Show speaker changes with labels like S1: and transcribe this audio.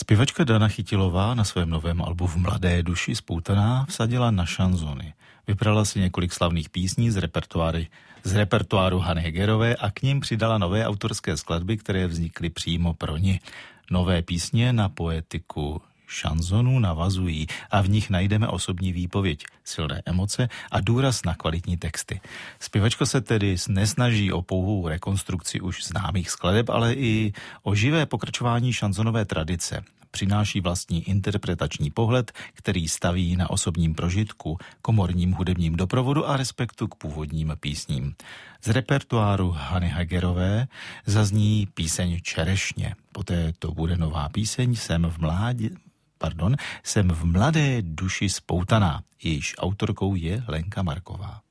S1: Zpěvačka Dana Chytilová na svém novém albu V mladé duši spoutaná vsadila na šanzony. Vybrala si několik slavných písní z repertoáru Hany Hegerové a k nim přidala nové autorské skladby, které vznikly přímo pro ni. Nové písně na poetiku šanzonů navazují a v nich najdeme osobní výpověď, silné emoce a důraz na kvalitní texty. Zpěvačka se tedy nesnaží o pouhou rekonstrukci už známých skladeb, ale i o živé pokračování šanzonové tradice. Přináší vlastní interpretační pohled, který staví na osobním prožitku, komorním hudebním doprovodu a respektu k původním písním. Z repertoáru Hany Hegerové zazní píseň Čerešně. Poté to bude nová píseň Jsem v mladé duši spoutaná. Jejíž autorkou je Lenka Marková.